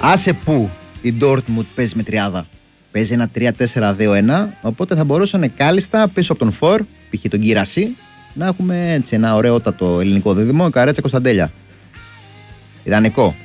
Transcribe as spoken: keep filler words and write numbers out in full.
Άσε που η Dortmund παίζει με τριάδα. Παίζει ένα τρία τέσσερα δύο ένα, οπότε θα μπορούσαν κάλλιστα πίσω από τον Φορ, π.χ. τον Κυρασί, να έχουμε έτσι ένα ωραιότατο ελληνικό δίδυμο, Καρέτσα Κωνσταντέλια. Ιδανικό.